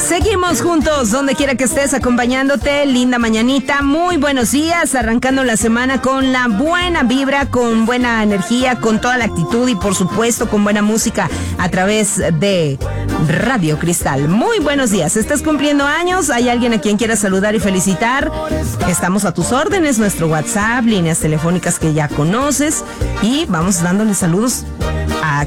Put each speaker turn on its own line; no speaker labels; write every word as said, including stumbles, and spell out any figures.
Seguimos juntos, donde quiera que estés, acompañándote. Linda mañanita, muy buenos días, arrancando la semana con la buena vibra, con buena energía, con toda la actitud y por supuesto con buena música a través de Radio Cristal. Muy buenos días, estás cumpliendo años, hay alguien a quien quieras saludar y felicitar. Estamos a tus órdenes, nuestro WhatsApp, líneas telefónicas que ya conoces, y vamos dándole saludos a